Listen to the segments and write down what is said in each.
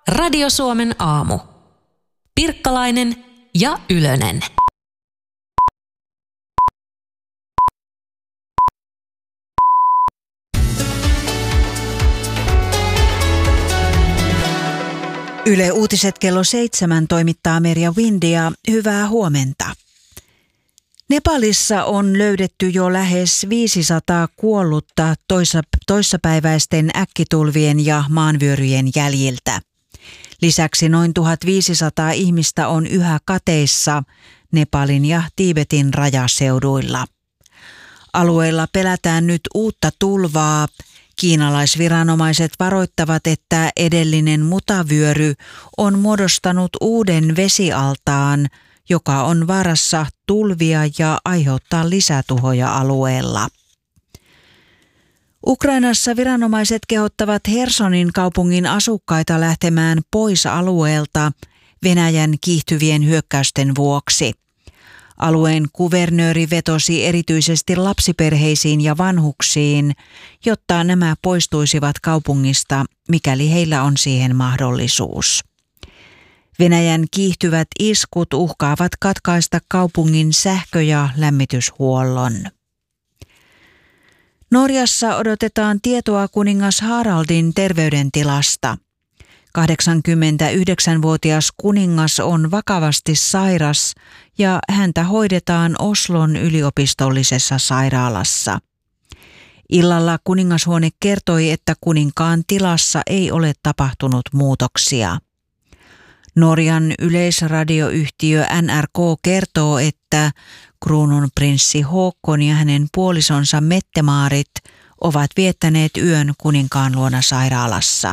Radio Suomen aamu. Pirkkalainen ja Ylönen. Yle Uutiset kello 7 toimittaa Merja Windia. Hyvää huomenta. Nepalissa on löydetty jo lähes 500 kuollutta toissapäiväisten äkkitulvien ja maanvyöryjen jäljiltä. Lisäksi noin 1500 ihmistä on yhä kateissa Nepalin ja Tiibetin rajaseuduilla. Alueilla pelätään nyt uutta tulvaa. Kiinalaisviranomaiset varoittavat, että edellinen mutavyöry on muodostanut uuden vesialtaan, joka on vaarassa tulvia ja aiheuttaa lisätuhoja alueella. Ukrainassa viranomaiset kehottavat Hersonin kaupungin asukkaita lähtemään pois alueelta Venäjän kiihtyvien hyökkäysten vuoksi. Alueen kuvernööri vetosi erityisesti lapsiperheisiin ja vanhuksiin, jotta nämä poistuisivat kaupungista, mikäli heillä on siihen mahdollisuus. Venäjän kiihtyvät iskut uhkaavat katkaista kaupungin sähkö- ja lämmityshuollon. Norjassa odotetaan tietoa kuningas Haraldin terveydentilasta. 89-vuotias kuningas on vakavasti sairas ja häntä hoidetaan Oslon yliopistollisessa sairaalassa. Illalla kuningashuone kertoi, että kuninkaan tilassa ei ole tapahtunut muutoksia. Norjan yleisradioyhtiö NRK kertoo, että kruununprinssi Håkon ja hänen puolisonsa Mette-Maarit ovat viettäneet yön kuninkaan luona sairaalassa.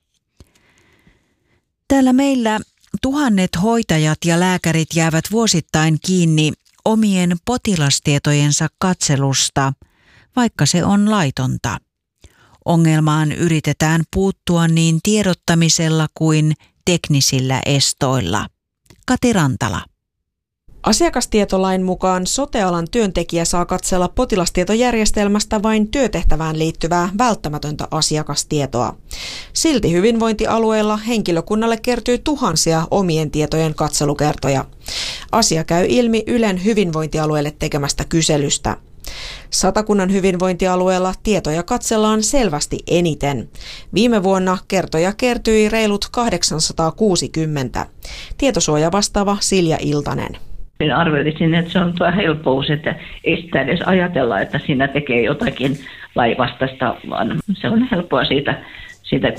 Täällä meillä tuhannet hoitajat ja lääkärit jäävät vuosittain kiinni omien potilastietojensa katselusta, vaikka se on laitonta. Ongelmaan yritetään puuttua niin tiedottamisella kuin teknisillä estoilla. Kati Rantala. Asiakastietolain mukaan sote-alan työntekijä saa katsella potilastietojärjestelmästä vain työtehtävään liittyvää välttämätöntä asiakastietoa. Silti hyvinvointialueella henkilökunnalle kertyy tuhansia omien tietojen katselukertoja. Asia käy ilmi Ylen hyvinvointialueelle tekemästä kyselystä. Satakunnan hyvinvointialueella tietoja katsellaan selvästi eniten. Viime vuonna kertoja kertyi reilut 860. Tietosuoja vastaava Silja Iltanen. Arvelisin, että se on tuo helppous, että ei sitä edes ajatella, että siinä tekee jotakin lainvastaista, vaan se on helppoa siitä